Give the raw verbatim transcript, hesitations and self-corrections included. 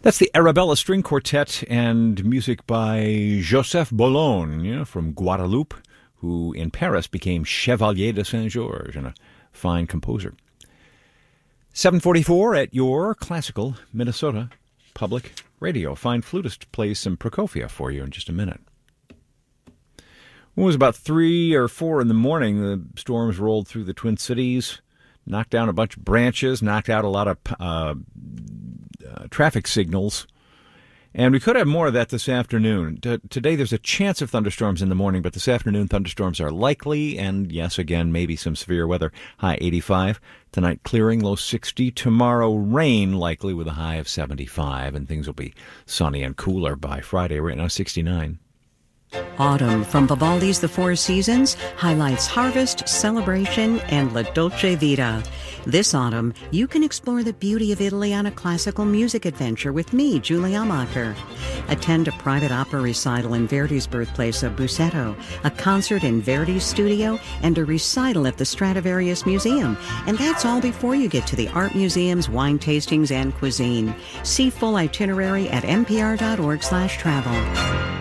That's the Arabella String Quartet and music by Joseph Boulogne from Guadeloupe, who in Paris became Chevalier de Saint-Georges and a fine composer. seven forty-four at your classical Minnesota Public Radio. Fine flutist plays some Prokofiev for you in just a minute. It was about three or four in the morning. The storms rolled through the Twin Cities, knocked down a bunch of branches, knocked out a lot of uh, uh, traffic signals. And we could have more of that this afternoon. T- today there's a chance of thunderstorms in the morning, but this afternoon thunderstorms are likely. And yes, again, maybe some severe weather. High eighty-five. Tonight clearing, low sixty. Tomorrow rain likely with a high of seventy-five. And things will be sunny and cooler by Friday. Right now sixty-nine. Autumn from Vivaldi's The Four Seasons highlights harvest, celebration, and La Dolce Vita. This autumn, you can explore the beauty of Italy on a classical music adventure with me, Julie Amacher. Attend a private opera recital in Verdi's birthplace of Busseto, a concert in Verdi's studio, and a recital at the Stradivarius Museum. And that's all before you get to the art museums, wine tastings, and cuisine. See full itinerary at npr dot org slash travel.